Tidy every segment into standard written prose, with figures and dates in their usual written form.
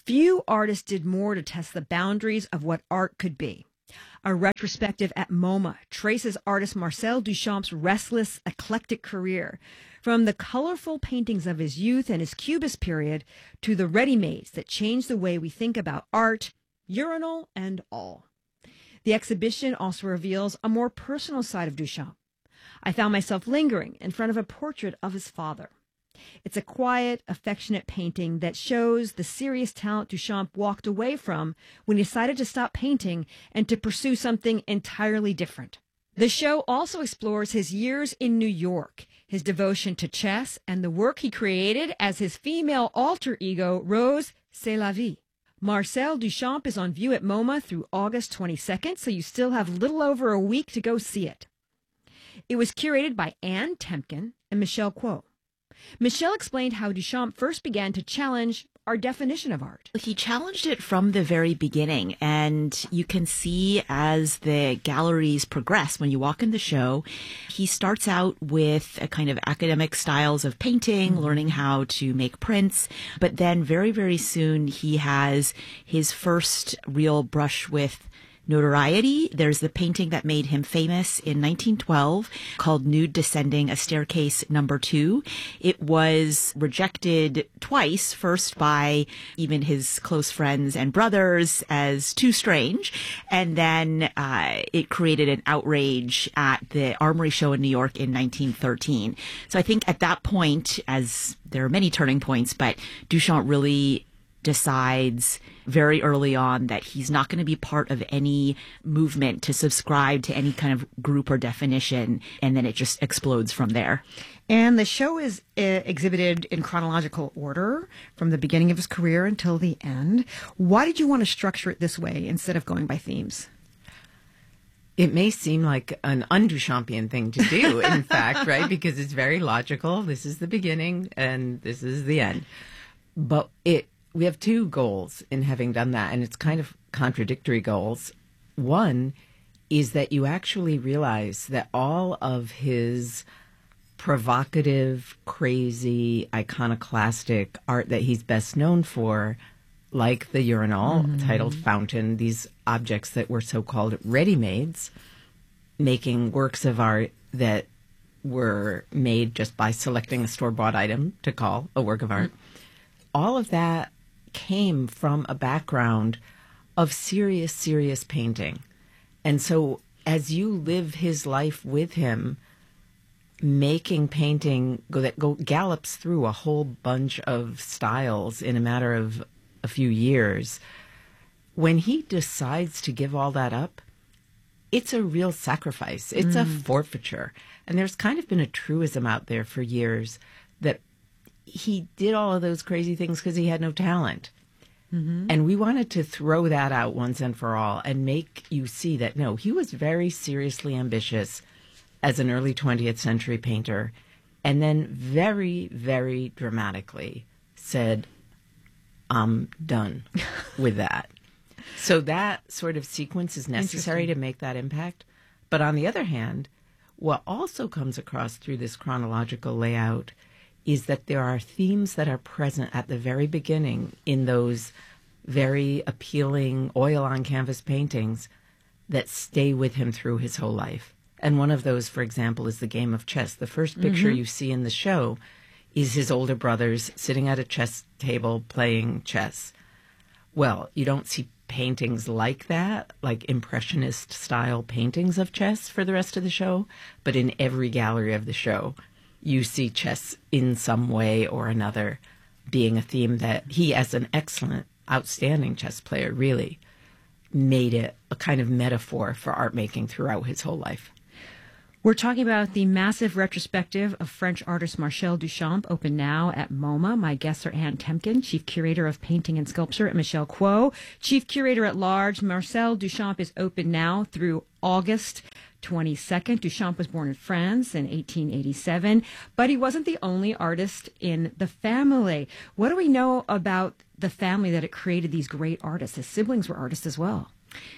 Few artists did more to test the boundaries of what art could be. A retrospective at MoMA traces artist Marcel Duchamp's restless, eclectic career, from the colorful paintings of his youth and his Cubist period to the ready-mades that changed the way we think about art, urinal and all. The exhibition also reveals a more personal side of Duchamp. I found myself lingering in front of a portrait of his father. It's a quiet, affectionate painting that shows the serious talent Duchamp walked away from when he decided to stop painting and to pursue something entirely different. The show also explores his years in New York, his devotion to chess, and the work he created as his female alter ego, Rose C'est la vie. Marcel Duchamp is on view at MoMA through August 22nd, so you still have little over a week to go see it. It was curated by Anne Temkin and Michelle Kuo. Michelle explained how Duchamp first began to challenge our definition of art. He challenged it from the very beginning, and you can see as the galleries progress, when you walk in the show, he starts out with a kind of academic styles of painting, learning how to make prints, but then very, very soon he has his first real brush with notoriety. There's the painting that made him famous in 1912 called Nude Descending a Staircase Number 2. It was rejected twice, first by even his close friends and brothers as too strange, and then it created an outrage at the Armory Show in New York in 1913. So I think at that point, as there are many turning points, but Duchamp really decides very early on that he's not going to be part of any movement to subscribe to any kind of group or definition, and then it just explodes from there. And the show is exhibited in chronological order from the beginning of his career until the end. Why did you want to structure it this way instead of going by themes? It may seem like an un-Duchampian thing to do, in fact, right? Because it's very logical. This is the beginning and this is the end. But we have two goals in having done that, and it's kind of contradictory goals. One is that you actually realize that all of his provocative, crazy, iconoclastic art that he's best known for, like the urinal, titled Fountain, these objects that were so-called ready-mades, making works of art that were made just by selecting a store-bought item to call a work of art. All of that came from a background of serious, serious painting. And so as you live his life with him, making painting that gallops through a whole bunch of styles in a matter of a few years, when he decides to give all that up, it's a real sacrifice. It's a forfeiture. And there's kind of been a truism out there for years that he did all of those crazy things because he had no talent. And we wanted to throw that out once and for all and make you see that, no, he was very seriously ambitious as an early 20th century painter, and then very, very dramatically said, I'm done with that. So that sort of sequence is necessary to make that impact. But on the other hand, what also comes across through this chronological layout is that there are themes that are present at the very beginning in those very appealing oil-on-canvas paintings that stay with him through his whole life. And one of those, for example, is the game of chess. The first picture you see in the show is his older brothers sitting at a chess table playing chess. Well, you don't see paintings like that, like impressionist-style paintings of chess for the rest of the show, but in every gallery of the show, you see chess in some way or another being a theme that he, as an excellent, outstanding chess player, really made it a kind of metaphor for art making throughout his whole life. We're talking about the massive retrospective of French artist Marcel Duchamp, open now at MoMA. My guests are Anne Temkin, Chief Curator of Painting and Sculpture, and Michelle Kuo, Chief Curator at Large. Marcel Duchamp is open now through August 22nd. Duchamp was born in France in 1887, but he wasn't the only artist in the family. What do we know about the family that it created these great artists? His siblings were artists as well.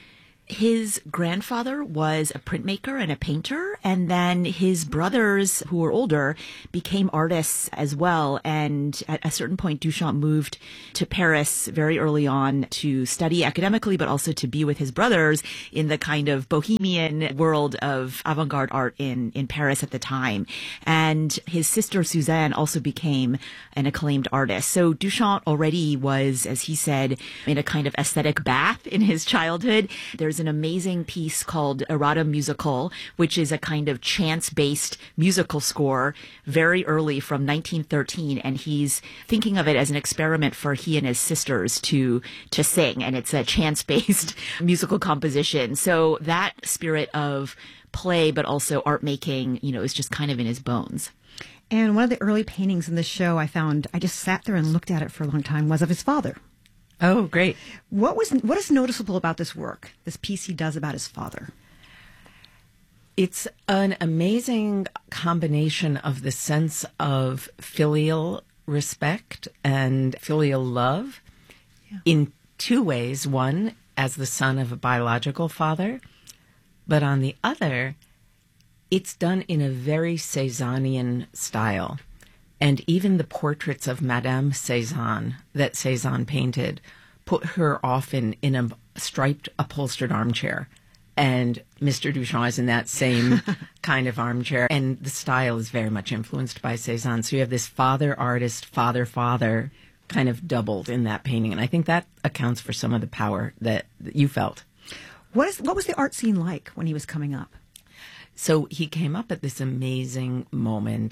His grandfather was a printmaker and a painter, and then his brothers, who were older, became artists as well. And at a certain point, Duchamp moved to Paris very early on to study academically, but also to be with his brothers in the kind of bohemian world of avant-garde art in Paris at the time. And his sister Suzanne also became an acclaimed artist. So Duchamp already was, as he said, in a kind of aesthetic bath in his childhood. There's an amazing piece called Errata Musical, which is a kind of chance-based musical score very early from 1913. And he's thinking of it as an experiment for he and his sisters to sing. And it's a chance-based musical composition. So that spirit of play, but also art making, is just kind of in his bones. And one of the early paintings in the show I just sat there and looked at it for a long time, was of his father. Oh, great. What is noticeable about this work, this piece he does about his father? It's an amazing combination of the sense of filial respect and filial love in two ways. One, as the son of a biological father, but on the other, it's done in a very Cézannian style. And even the portraits of Madame Cézanne that Cézanne painted put her often in a striped upholstered armchair. And Mr. Duchamp is in that same kind of armchair. And the style is very much influenced by Cézanne. So you have this father artist, father kind of doubled in that painting. And I think that accounts for some of the power that you felt. What was the art scene like when he was coming up? So he came up at this amazing moment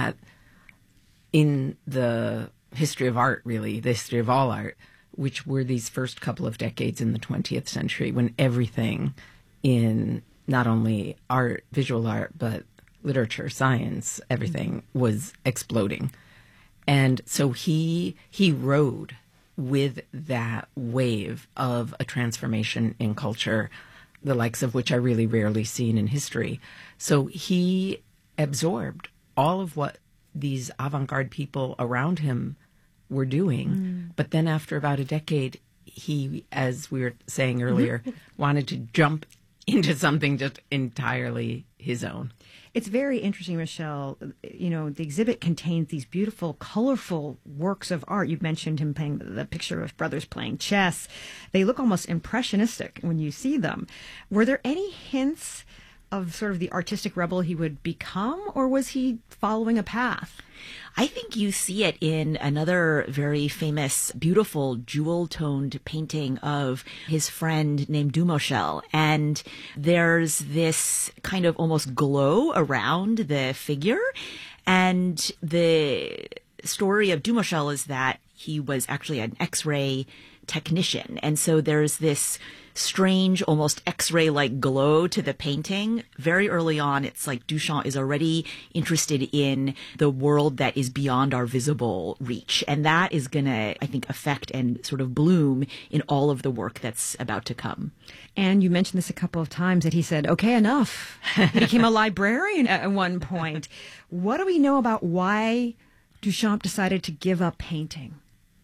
in the history of art, really, the history of all art, which were these first couple of decades in the 20th century when everything in not only art, visual art, but literature, science, everything was exploding. And so he rode with that wave of a transformation in culture, the likes of which are really rarely seen in history. So he absorbed all of what these avant-garde people around him were doing. But then after about a decade, he, as we were saying earlier, wanted to jump into something just entirely his own. It's very interesting, Michelle. The exhibit contains these beautiful, colorful works of art. You've mentioned him playing the picture of brothers playing chess. They look almost impressionistic when you see them. Were there any hints of sort of the artistic rebel he would become, or was he following a path? I think you see it in another very famous, beautiful, jewel-toned painting of his friend named Dumochel. And there's this kind of almost glow around the figure. And the story of Dumochel is that he was actually an X-ray technician. And so there's this strange, almost X-ray-like glow to the painting. Very early on, it's like Duchamp is already interested in the world that is beyond our visible reach. And that is going to, I think, affect and sort of bloom in all of the work that's about to come. And you mentioned this a couple of times, that he said, okay, enough. He became a librarian at one point. What do we know about why Duchamp decided to give up painting?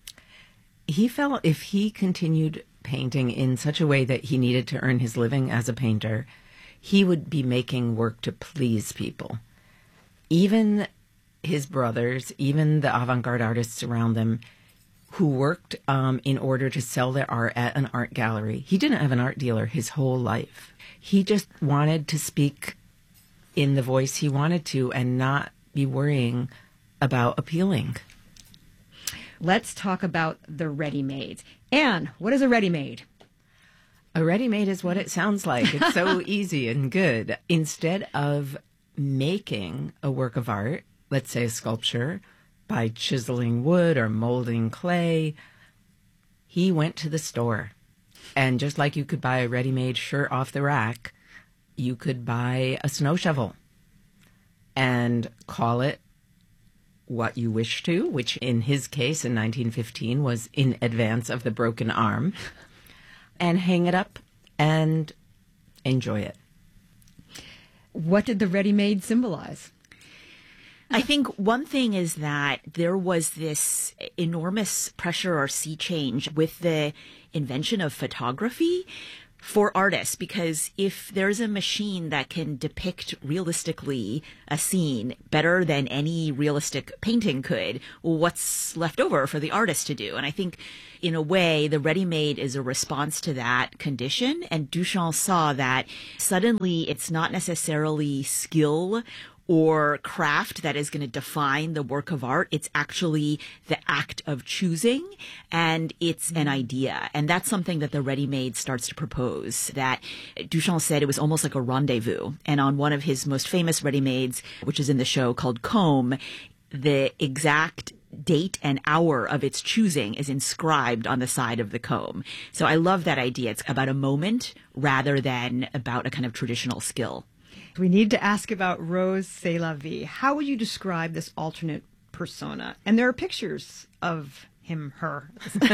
He felt if he continued painting in such a way that he needed to earn his living as a painter, he would be making work to please people. Even his brothers, even the avant-garde artists around them who worked in order to sell their art at an art gallery. He didn't have an art dealer his whole life. He just wanted to speak in the voice he wanted to and not be worrying about appealing. Let's talk about the ready-mades. Anne, what is a ready-made? A ready-made is what it sounds like. It's so easy and good. Instead of making a work of art, let's say a sculpture, by chiseling wood or molding clay, he went to the store. And just like you could buy a ready-made shirt off the rack, you could buy a snow shovel and call it what you wish to, which in his case in 1915 was in advance of the broken arm, and hang it up and enjoy it. What did the ready-made symbolize? I think one thing is that there was this enormous pressure or sea change with the invention of photography. for artists, because if there's a machine that can depict realistically a scene better than any realistic painting could, well, what's left over for the artist to do? And I think in a way, the ready-made is a response to that condition. And Duchamp saw that suddenly it's not necessarily skill or craft that is going to define the work of art. It's actually the act of choosing, and it's an idea. And that's something that the ready-made starts to propose, that Duchamp said it was almost like a rendezvous. And on one of his most famous ready-mades, which is in the show called Comb, the exact date and hour of its choosing is inscribed on the side of the comb. So I love that idea. It's about a moment rather than about a kind of traditional skill. We need to ask about Rose C'est la Vie. How would you describe this alternate persona? And there are pictures of him, her.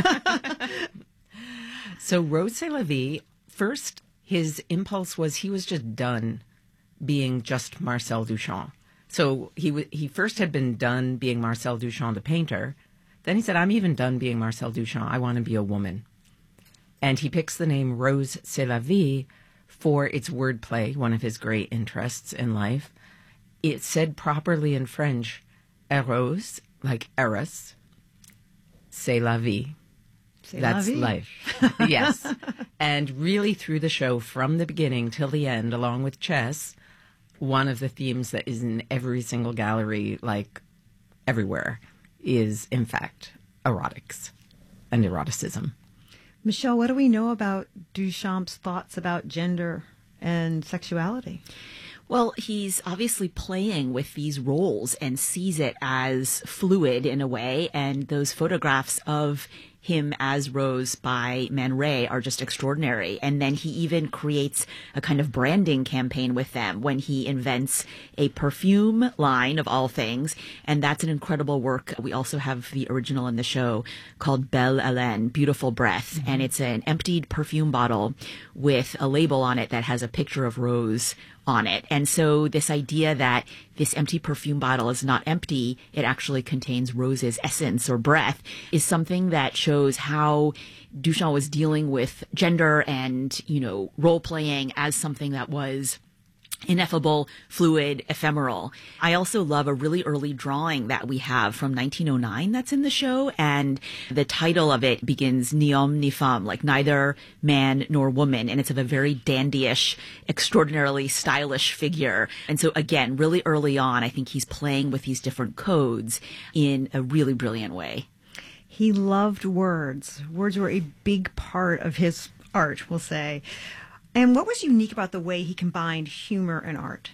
So Rose C'est la Vie, first, his impulse was he was just done being just Marcel Duchamp. So he first had been done being Marcel Duchamp, the painter. Then he said, I'm even done being Marcel Duchamp. I want to be a woman. And he picks the name Rose C'est la Vie for its wordplay, one of his great interests in life. It's said properly in French, Eros, like Eros, c'est la vie. That's life. Yes. And really through the show, from the beginning till the end, along with chess, one of the themes that is in every single gallery, like everywhere, is, in fact, erotics and eroticism. Michelle, what do we know about Duchamp's thoughts about gender and sexuality? Well, he's obviously playing with these roles and sees it as fluid in a way. And those photographs of him as Rose by Man Ray are just extraordinary. And then he even creates a kind of branding campaign with them when he invents a perfume line of all things. And that's an incredible work. We also have the original in the show called Belle Hélène, Beautiful Breath. Mm-hmm. And it's an emptied perfume bottle with a label on it that has a picture of Rose on it. And so this idea that this empty perfume bottle is not empty, it actually contains Rose's essence or breath, is something that shows how Duchamp was dealing with gender and, role playing as something that was ineffable, fluid, ephemeral. I also love a really early drawing that we have from 1909 that's in the show, and the title of it begins ni homme ni femme, like neither man nor woman, and it's of a very dandyish, extraordinarily stylish figure. And so again, really early on, I think he's playing with these different codes in a really brilliant way. He loved words. Words were a big part of his art, we'll say. And what was unique about the way he combined humor and art?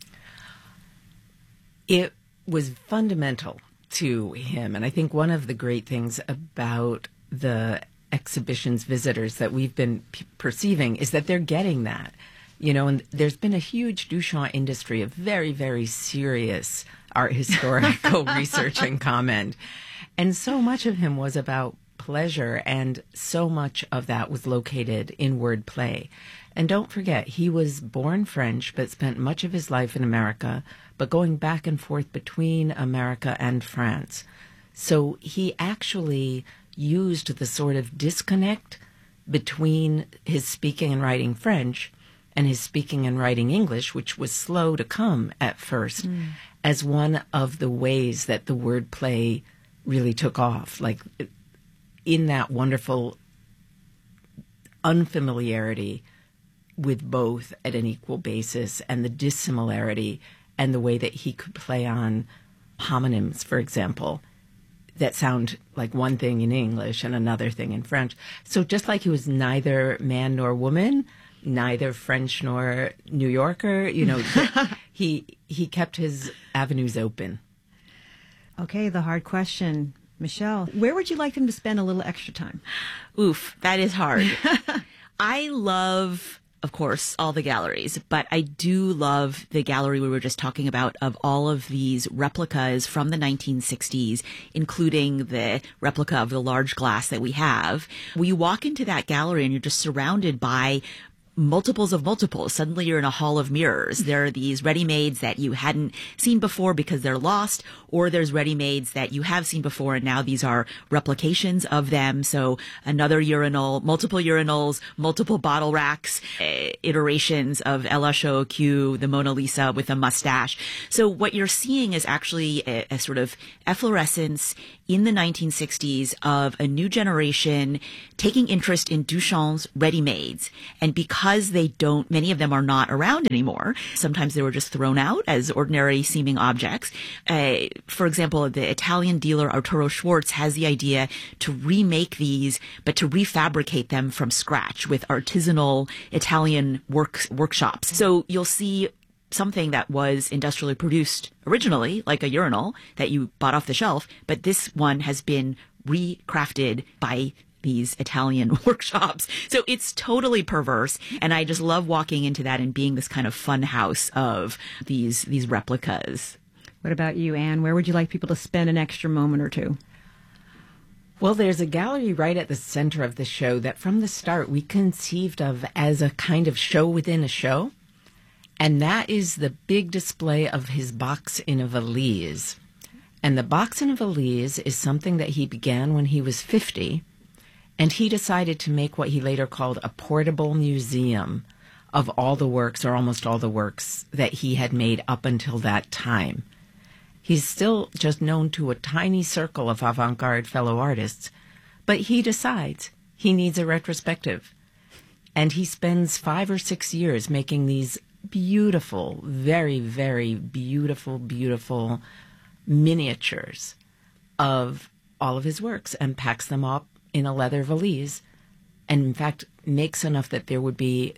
It was fundamental to him. And I think one of the great things about the exhibition's visitors that we've been perceiving is that they're getting that. And there's been a huge Duchamp industry of very, very serious art historical research and comment. And so much of him was about pleasure, and so much of that was located in wordplay. And don't forget, he was born French, but spent much of his life in America, but going back and forth between America and France. So he actually used the sort of disconnect between his speaking and writing French and his speaking and writing English, which was slow to come at first, as one of the ways that the wordplay really took off. Like, in that wonderful unfamiliarity with both at an equal basis, and the dissimilarity and the way that he could play on homonyms, for example, that sound like one thing in English and another thing in French. So just like he was neither man nor woman, neither French nor New Yorker, he kept his avenues open. Okay, the hard question. Michelle, where would you like them to spend a little extra time? Oof, that is hard. I love, of course, all the galleries, but I do love the gallery we were just talking about of all of these replicas from the 1960s, including the replica of the large glass that we have. When you walk into that gallery and you're just surrounded by multiples of multiples. Suddenly you're in a hall of mirrors. There are these ready-mades that you hadn't seen before because they're lost, or there's ready-mades that you have seen before and now these are replications of them. So another urinal, multiple urinals, multiple bottle racks, iterations of Ella Shou-Q, the Mona Lisa with a mustache. So what you're seeing is actually a sort of efflorescence in the 1960s of a new generation taking interest in Duchamp's ready-mades. And because many of them are not around anymore, sometimes they were just thrown out as ordinary seeming objects. For example, the Italian dealer Arturo Schwartz has the idea to remake these, but to refabricate them from scratch with artisanal Italian workshops. So you'll see something that was industrially produced originally, like a urinal that you bought off the shelf, but this one has been recrafted by these Italian workshops. So it's totally perverse. And I just love walking into that and being this kind of fun house of these replicas. What about you, Anne? Where would you like people to spend an extra moment or two? Well, there's a gallery right at the center of the show that from the start we conceived of as a kind of show within a show. And that is the big display of his box in a valise. And the box in a valise is something that he began when he was 50. And he decided to make what he later called a portable museum of all the works, or almost all the works, that he had made up until that time. He's still just known to a tiny circle of avant-garde fellow artists. But he decides he needs a retrospective. And he spends 5 or 6 years making these beautiful, very, very beautiful miniatures of all of his works and packs them up in a leather valise, and in fact makes enough that there would be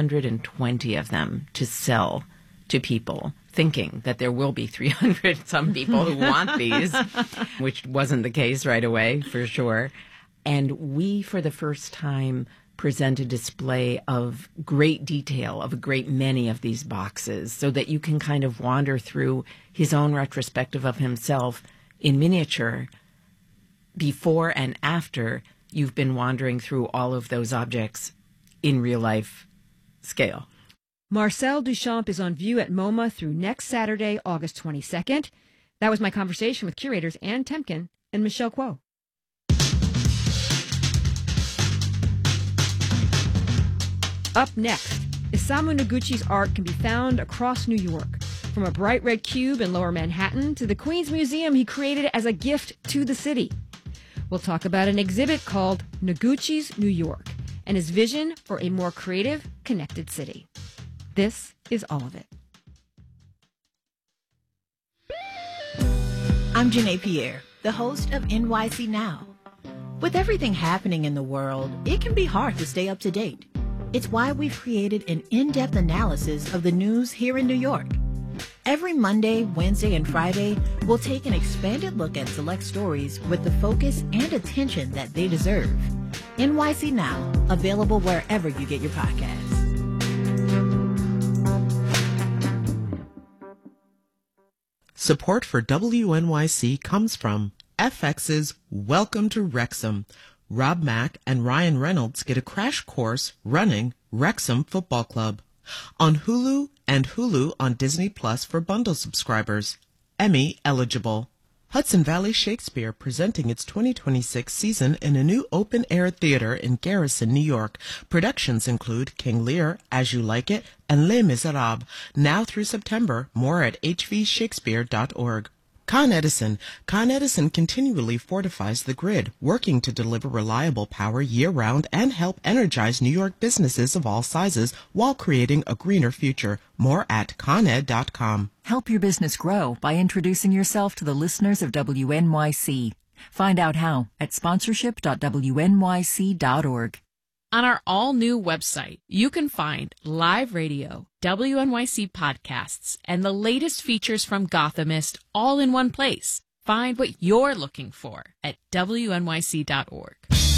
320 of them to sell to people, thinking that there will be 300 some people who want these, which wasn't the case right away, for sure. And we, for the first time, present a display of great detail of a great many of these boxes so that you can kind of wander through his own retrospective of himself in miniature before and after you've been wandering through all of those objects in real life scale. Marcel Duchamp is on view at MoMA through next Saturday, August 22nd. That was my conversation with curators Anne Temkin and Michelle Kuo. Up next, Isamu Noguchi's art can be found across New York. From a bright red cube in Lower Manhattan to the Queens Museum he created as a gift to the city. We'll talk about an exhibit called Noguchi's New York and his vision for a more creative, connected city. This is All of It. I'm Janae Pierre, the host of NYC Now. With everything happening in the world, it can be hard to stay up to date. It's why we've created an in-depth analysis of the news here in New York. Every Monday, Wednesday, and Friday, we'll take an expanded look at select stories with the focus and attention that they deserve. NYC Now, available wherever you get your podcasts. Support for WNYC comes from FX's Welcome to Wrexham. Rob Mack and Ryan Reynolds get a crash course running Wrexham Football Club. On Hulu and Hulu on Disney Plus for bundle subscribers. Emmy eligible. Hudson Valley Shakespeare presenting its 2026 season in a new open-air theater in Garrison, New York. Productions include King Lear, As You Like It, and Les Miserables. Now through September. More at hvshakespeare.org. Con Edison. Con Edison continually fortifies the grid, working to deliver reliable power year-round and help energize New York businesses of all sizes while creating a greener future. More at coned.com. Help your business grow by introducing yourself to the listeners of WNYC. Find out how at sponsorship.wnyc.org. On our all-new website, you can find live radio, WNYC podcasts, and the latest features from Gothamist all in one place. Find what you're looking for at WNYC.org.